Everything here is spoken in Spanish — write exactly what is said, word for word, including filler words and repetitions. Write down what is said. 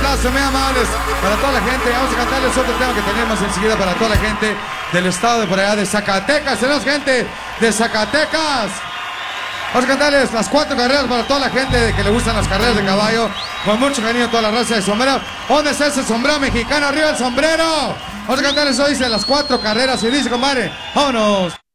abrazo, muy amables. Para toda la gente, vamos a cantarles otro tema que tenemos enseguida para toda la gente del estado de por allá de Zacatecas. Tenemos gente de Zacatecas. Vamos a cantarles las cuatro carreras para toda la gente que le gustan las carreras de caballo. Con mucho cariño toda la raza de sombrero. ¿Dónde está ese sombrero mexicano? ¡Arriba el sombrero! Vamos a cantarles hoy dice las cuatro carreras y dice, compadre, vámonos.